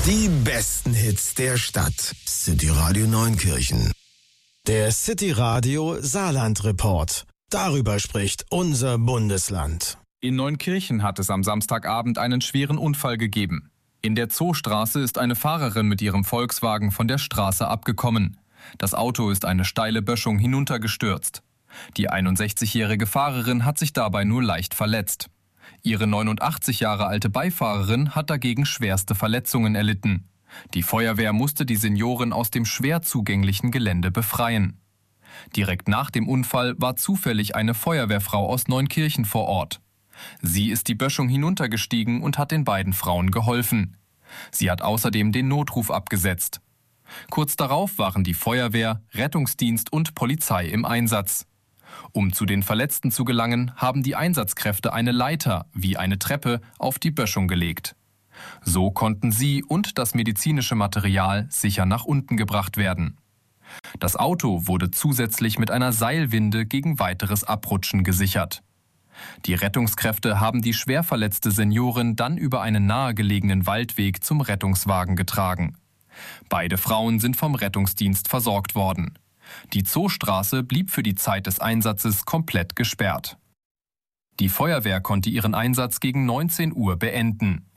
Die besten Hits der Stadt. City Radio Neunkirchen. Der City Radio Saarland Report. Darüber spricht unser Bundesland. In Neunkirchen hat es am Samstagabend einen schweren Unfall gegeben. In der Zoostraße ist eine Fahrerin mit ihrem Volkswagen von der Straße abgekommen. Das Auto ist eine steile Böschung hinuntergestürzt. Die 61-jährige Fahrerin hat sich dabei nur leicht verletzt. Ihre 89 Jahre alte Beifahrerin hat dagegen schwerste Verletzungen erlitten. Die Feuerwehr musste die Seniorin aus dem schwer zugänglichen Gelände befreien. Direkt nach dem Unfall war zufällig eine Feuerwehrfrau aus Neunkirchen vor Ort. Sie ist die Böschung hinuntergestiegen und hat den beiden Frauen geholfen. Sie hat außerdem den Notruf abgesetzt. Kurz darauf waren die Feuerwehr, Rettungsdienst und Polizei im Einsatz. Um zu den Verletzten zu gelangen, haben die Einsatzkräfte eine Leiter, wie eine Treppe, auf die Böschung gelegt. So konnten sie und das medizinische Material sicher nach unten gebracht werden. Das Auto wurde zusätzlich mit einer Seilwinde gegen weiteres Abrutschen gesichert. Die Rettungskräfte haben die schwer verletzte Seniorin dann über einen nahegelegenen Waldweg zum Rettungswagen getragen. Beide Frauen sind vom Rettungsdienst versorgt worden. Die Zoostraße blieb für die Zeit des Einsatzes komplett gesperrt. Die Feuerwehr konnte ihren Einsatz gegen 19 Uhr beenden.